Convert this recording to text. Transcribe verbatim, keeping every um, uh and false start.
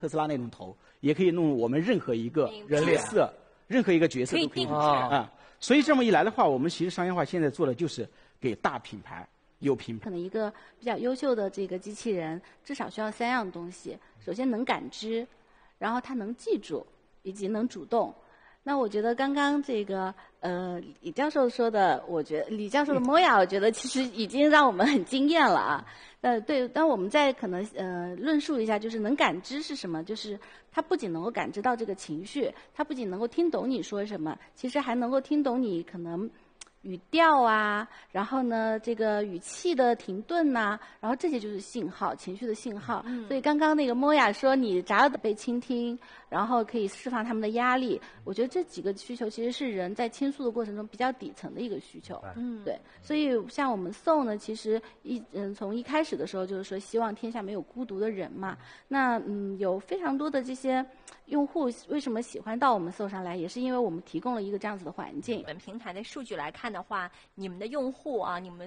特斯拉那种头，也可以弄我们任何一个角色，任何一个角色都可以弄啊。所以这么一来的话，我们其实商业化现在做的就是给大品牌有品牌。 可能一个比较优秀的这个机器人，至少需要三样东西：首先能感知，然后它能记住，以及能主动。那我觉得刚刚这个呃李教授说的，我觉得李教授的 Moya， 我觉得其实已经让我们很惊艳了啊。呃，对，当我们再可能呃论述一下，就是能感知是什么？就是它不仅能够感知到这个情绪，它不仅能够听懂你说什么，其实还能够听懂你可能语调啊，然后呢，这个语气的停顿呐、啊，然后这些就是信号，情绪的信号。嗯、所以刚刚那个莫雅说你杂的被倾听，然后可以释放他们的压力，我觉得这几个需求其实是人在倾诉的过程中比较底层的一个需求。嗯，对。所以像我们 Soul 呢，其实一嗯从一开始的时候就是说希望天下没有孤独的人嘛。那嗯有非常多的这些用户为什么喜欢到我们 Soul 上来，也是因为我们提供了一个这样子的环境。 我们平台的数据来看的话，你们的用户啊，你们